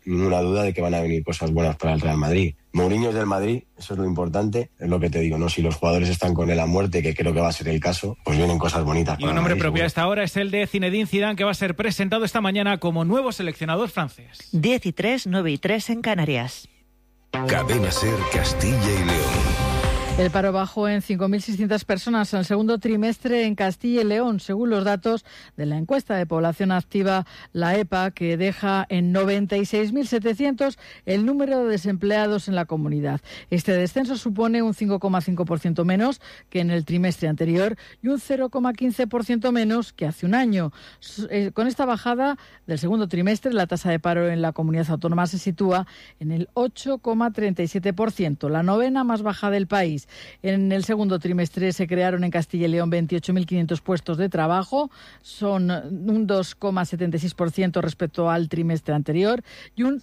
ninguna duda de que van a venir cosas buenas para el Real Madrid. Mourinho es del Madrid, eso es lo importante, es lo que te digo, ¿no? Si los jugadores están con él a muerte, que creo que va a ser el caso, pues vienen cosas bonitas. Y un nombre propio a esta hora es el de Zinedine Zidane, que va a ser presentado esta mañana como nuevo seleccionador francés. 10:03, 9:03 en Canarias. Cadena SER Castilla y León. El paro bajó en 5.600 personas en el segundo trimestre en Castilla y León, según los datos de la encuesta de población activa, la EPA, que deja en 96.700 el número de desempleados en la comunidad. Este descenso supone un 5,5% menos que en el trimestre anterior y un 0,15% menos que hace un año. Con esta bajada del segundo trimestre, la tasa de paro en la comunidad autónoma se sitúa en el 8,37%, la novena más baja del país. En el segundo trimestre se crearon en Castilla y León 28.500 puestos de trabajo, son un 2,76% respecto al trimestre anterior y un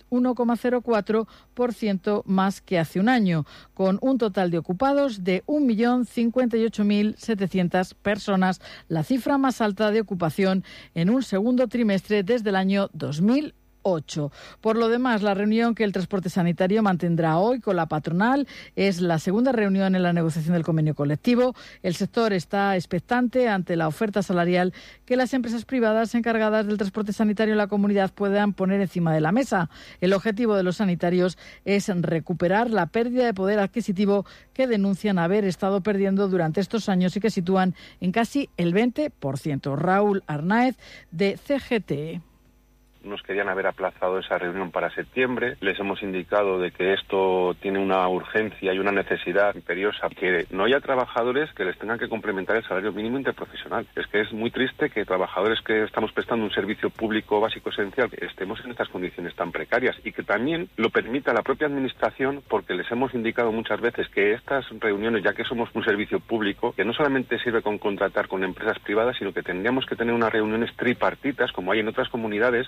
1,04% más que hace un año, con un total de ocupados de 1.058.700 personas, la cifra más alta de ocupación en un segundo trimestre desde el año 2008. Por lo demás, la reunión que el transporte sanitario mantendrá hoy con la patronal es la segunda reunión en la negociación del convenio colectivo. El sector está expectante ante la oferta salarial que las empresas privadas encargadas del transporte sanitario en la comunidad puedan poner encima de la mesa. El objetivo de los sanitarios es recuperar la pérdida de poder adquisitivo que denuncian haber estado perdiendo durante estos años y que sitúan en casi el 20%. Raúl Arnáez, de CGT. Nos querían haber aplazado esa reunión para septiembre. Les hemos indicado de que esto tiene una urgencia y una necesidad imperiosa, que no haya trabajadores que les tengan que complementar el salario mínimo interprofesional. Es que es muy triste que trabajadores que estamos prestando un servicio público básico esencial estemos en estas condiciones tan precarias, y que también lo permita la propia administración, porque les hemos indicado muchas veces que estas reuniones, ya que somos un servicio público, que no solamente sirve con contratar con empresas privadas, sino que tendríamos que tener unas reuniones tripartitas como hay en otras comunidades.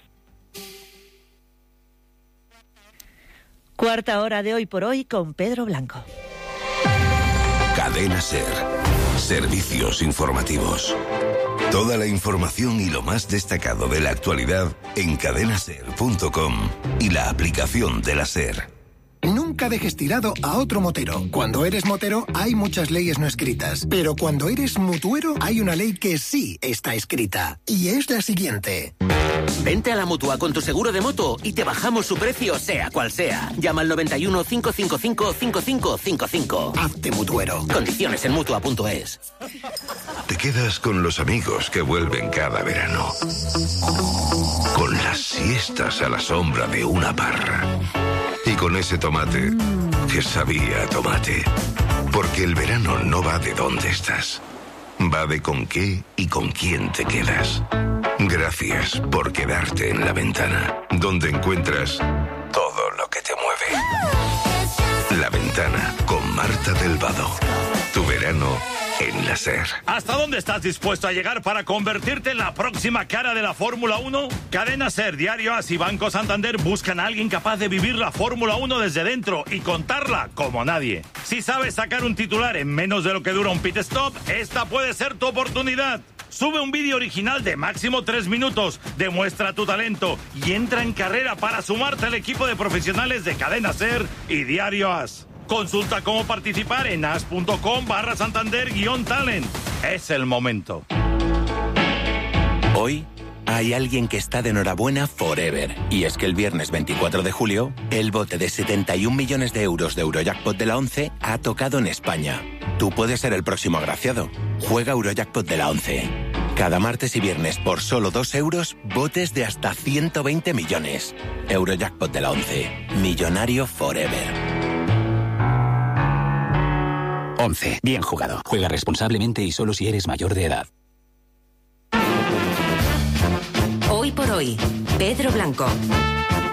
Cuarta hora de Hoy por Hoy con Pedro Blanco. Cadena SER. Servicios informativos. Toda la información y lo más destacado de la actualidad en cadenaser.com y la aplicación de la SER. Nunca dejes tirado a otro motero. Cuando eres motero hay muchas leyes no escritas, pero cuando eres mutuero hay una ley que sí está escrita, y es la siguiente. Vente a la Mutua con tu seguro de moto y te bajamos su precio sea cual sea. Llama al 91 555 5555. Hazte mutuero. Condiciones en Mutua.es. Te quedas con los amigos que vuelven cada verano. Con las siestas a la sombra de una parra. Y con ese tomate que sabía a tomate. Porque el verano no va de dónde estás. Va de con qué y con quién te quedas. Gracias por quedarte en La Ventana, donde encuentras todo lo que te mueve. La Ventana con Marta del Vado. Tu verano en la SER. ¿Hasta dónde estás dispuesto a llegar para convertirte en la próxima cara de la Fórmula 1? Cadena SER, Diario AS y Banco Santander buscan a alguien capaz de vivir la Fórmula 1 desde dentro y contarla como nadie. Si sabes sacar un titular en menos de lo que dura un pit stop, esta puede ser tu oportunidad. Sube un vídeo original de máximo 3 minutos, demuestra tu talento y entra en carrera para sumarte al equipo de profesionales de Cadena SER y Diario AS. Consulta cómo participar en as.com/Santander-talent. Es el momento. Hoy hay alguien que está de enhorabuena forever. Y es que el viernes 24 de julio, el bote de 71 millones de euros de Eurojackpot de la 11 ha tocado en España. Tú puedes ser el próximo agraciado. Juega Eurojackpot de la 11. Cada martes y viernes por solo 2 euros, botes de hasta 120 millones. Eurojackpot de la 11. Millonario forever. 11. Bien jugado. Juega responsablemente y solo si eres mayor de edad. Hoy por hoy, Pedro Blanco.